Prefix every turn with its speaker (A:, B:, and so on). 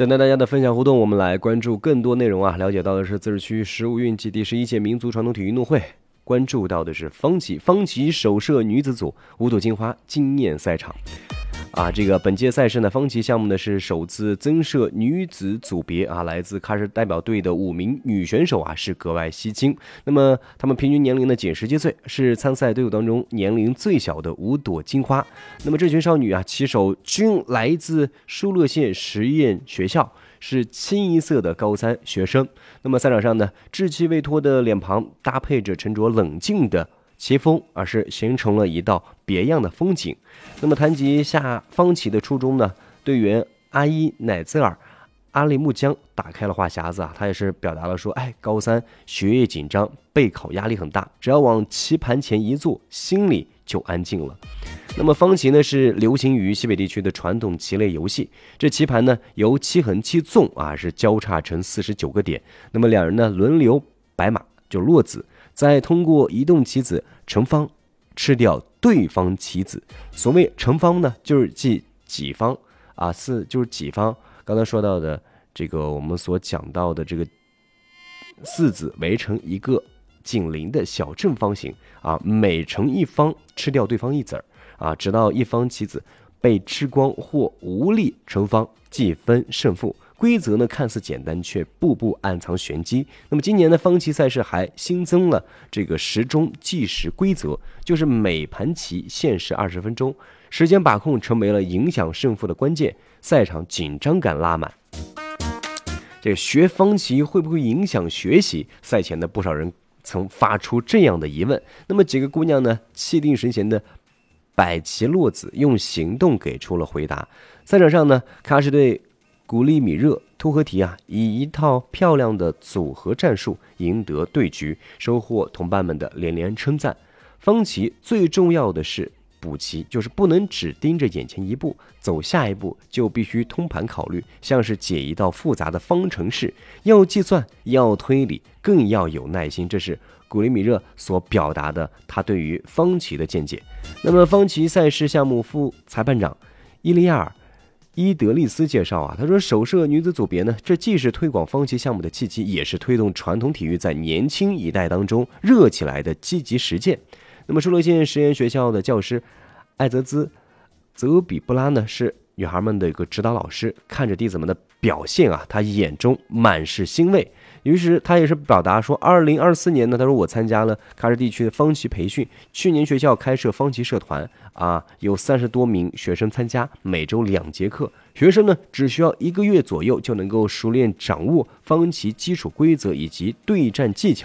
A: 等待大家的分享互动，我们来关注更多内容啊。了解到的是自治区十五运暨第11届民族传统体育运动会，关注到的是方旗手射女子组五朵金花惊艳赛场。这个本届赛事呢，方旗项目呢是首次增设女子组别啊，来自喀什代表队的5名女选手啊是格外吸睛。那么她们平均年龄呢仅17岁，是参赛队伍当中年龄最小的五朵金花。那么这群少女啊，旗手均来自疏勒县实验学校，是清一色的高3学生。那么赛场上呢，稚气未脱的脸庞搭配着沉着冷静的旗风，而是形成了一道别样的风景。那么谈及下方旗的初衷呢，队员阿伊乃兹尔阿里木江打开了话匣子啊，他也是表达了说，高3学业紧张，备考压力很大，只要往棋盘前一坐，心里就安静了。那么方旗呢是流行于西北地区的传统棋类游戏，这棋盘呢由7横7纵啊是交叉成49个点，那么两人呢轮流摆马，就落子，再通过移动棋子成方吃掉对方棋子。所谓成方呢，就是即己方啊，就是己方。刚才说到的这个我们所讲到的这个4子围成一个紧邻的小正方形啊，每成一方吃掉对方1子儿啊，直到一方棋子被吃光或无力成方，即分胜负。规则呢看似简单，却步步暗藏玄机。那么今年的方旗赛事还新增了这个时钟计时规则，就是每盘棋限时20分钟，时间把控成为了影响胜负的关键，赛场紧张感拉满。这个学方旗会不会影响学习？赛前的不少人曾发出这样的疑问。那么几个姑娘呢，气定神闲的摆棋落子，用行动给出了回答。赛场上呢，喀什队古力米热突合提啊，以一套漂亮的组合战术赢得对局，收获同伴们的连连称赞。方旗最重要的是补棋，就是不能只盯着眼前一步，走下一步就必须通盘考虑，像是解一道复杂的方程式，要计算，要推理，更要有耐心。这是古力米热所表达的他对于方旗的见解。那么方旗赛事项目副裁判长伊利亚尔伊德利斯介绍啊，他说手射女子组别呢，这既是推广方旗项目的契机，也是推动传统体育在年轻一代当中热起来的积极实践。那么疏勒县实验学校的教师艾泽比布拉呢，是女孩们的一个指导老师，看着弟子们的表现啊，他眼中满是欣慰。于是他也是表达说，2024年呢，他说我参加了喀什地区的方旗培训，去年学校开设方旗社团啊，有30多名学生参加，每周2节课，学生呢只需要1个月左右就能够熟练掌握方旗基础规则以及对战技巧。